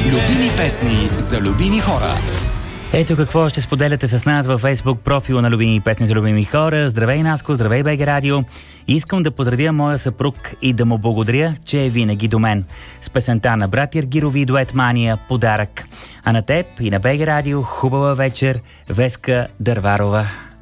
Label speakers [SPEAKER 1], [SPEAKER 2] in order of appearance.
[SPEAKER 1] Любими песни за любими хора.
[SPEAKER 2] Ето какво ще споделяте с нас във Facebook профила на Любими песни за любими хора. Здравей, Наско, здравей, БГ Радио. Искам да поздравя моя съпруг и да му благодаря, че е винаги до мен. С песента на Братя Аргирови и дует Мания подарък. А на теб и на БГ Радио хубава вечер, Веска Дърварова.